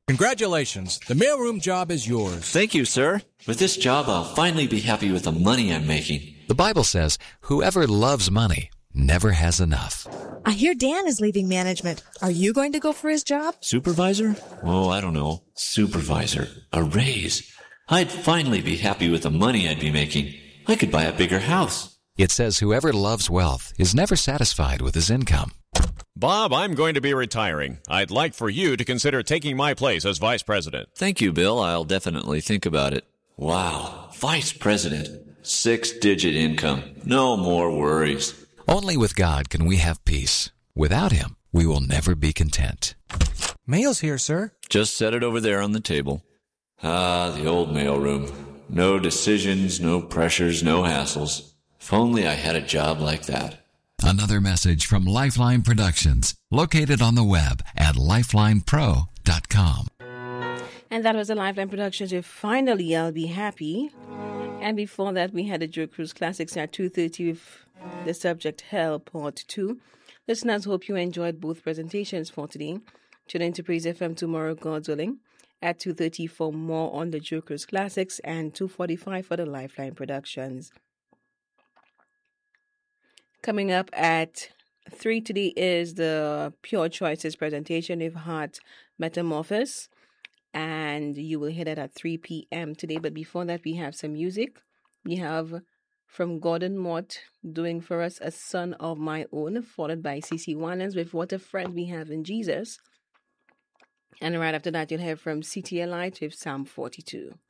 Congratulations. The mailroom job is yours. Thank you, sir. With this job, I'll finally be happy with the money I'm making. The Bible says, whoever loves money never has enough. I hear Dan is leaving management. Are you going to go for his job? Supervisor? Oh, I don't know. Supervisor. A raise. I'd finally be happy with the money I'd be making. I could buy a bigger house. It says whoever loves wealth is never satisfied with his income. Bob, I'm going to be retiring. I'd like for you to consider taking my place as vice president. Thank you, Bill. I'll definitely think about it. Wow. Vice president. 6-digit income. No more worries. Only with God can we have peace. Without Him, we will never be content. Mail's here, sir. Just set it over there on the table. Ah, the old mailroom. No decisions, no pressures, no hassles. If only I had a job like that. Another message from Lifeline Productions, located on the web at lifelinepro.com. And that was the Lifeline Productions with Finally I'll Be Happy. And before that, we had the Joe Cruz Classics at 2:30 with the subject Hell Part 2. Listeners, hope you enjoyed both presentations for today. Tune in to Praise FM tomorrow, God's willing, at 2:30 for more on the Joe Cruz Classics and 2:45 for the Lifeline Productions. Coming up at 3 today is the Pure Choices presentation with Heart Metamorphosis. And you will hear that at 3 p.m. today. But before that, we have some music. We have from Gordon Mott doing for us A Son of My Own, followed by CeCe Winans with What a Friend We Have in Jesus. And right after that, you'll hear from CTLite with Psalm 42.